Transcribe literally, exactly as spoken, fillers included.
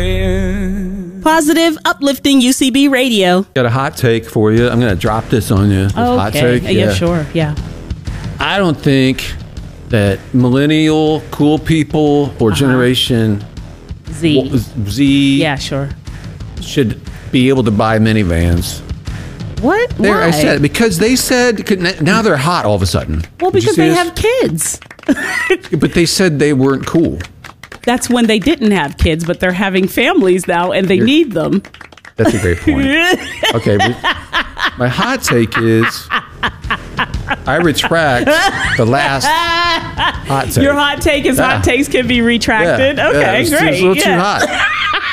win. Positive, uplifting U C B radio. Got a hot take for you. I'm going to drop this on you. This Okay. Hot take. Yeah. yeah, sure. Yeah. I don't think that millennial cool people or Uh-huh. generation Z. Z Yeah, sure. should be able to buy minivans. What? There, Why? I said it because they said now they're hot all of a sudden. Well, Did you because see they this? have kids. But they said they weren't cool. That's when they didn't have kids, but they're having families now and they You're- need them. That's a great point. Okay, but my hot take is I retract the last hot take. Your hot take is Yeah. hot takes can be retracted. Yeah, Okay, yeah, it was, great. It was a little yeah. too hot.